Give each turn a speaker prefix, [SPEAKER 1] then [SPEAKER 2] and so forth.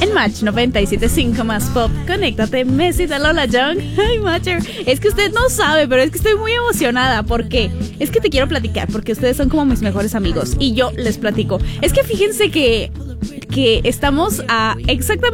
[SPEAKER 1] En Match 97.5 más pop. Conéctate, Messi de Lola Young. Ay, Matcher. Es que usted no sabe, pero es que estoy muy emocionada. ¿Por qué? Es que te quiero platicar, porque ustedes son como mis mejores amigos. Y yo les platico. Es que fíjense que estamos a exactamente